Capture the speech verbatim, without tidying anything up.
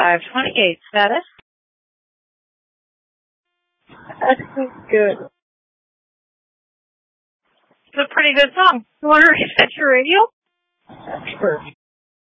five twenty-eight status. That's good. It's a pretty good song. You want to reset your radio? That's perfect.